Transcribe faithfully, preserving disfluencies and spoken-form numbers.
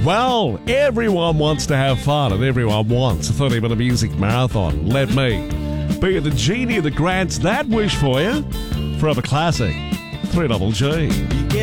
Well, everyone wants to have fun and everyone wants a thirty minute music marathon. Let me be the genie that grants that wish for you. Forever Classic, three Double G.